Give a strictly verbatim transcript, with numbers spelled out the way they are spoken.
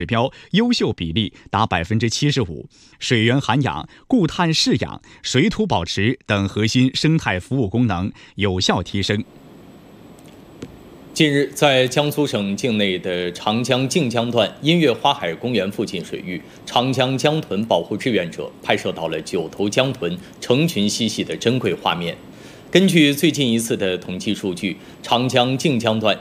指标优秀比例达百分之七十五，水源涵养、固碳释养、水土保持等核心生态服务功能有效提升。 近日，在江苏省境内的长江静江段音乐花海公园附近水域，长江江豚保护志愿者拍摄到了九头江豚成群嬉戏的珍贵画面。根据最近一次的统计数据，长江静江段